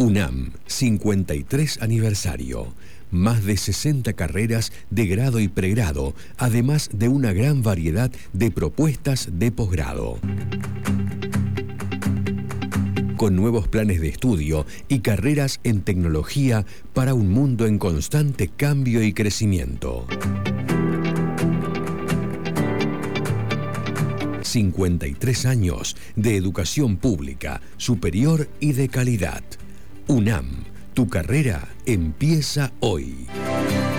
UNAM, 53 aniversario. Más de 60 carreras de grado y pregrado, además de una gran variedad de propuestas de posgrado. Con nuevos planes de estudio y carreras en tecnología para un mundo en constante cambio y crecimiento. 53 años de educación pública, superior y de calidad. UNAM, tu carrera empieza hoy.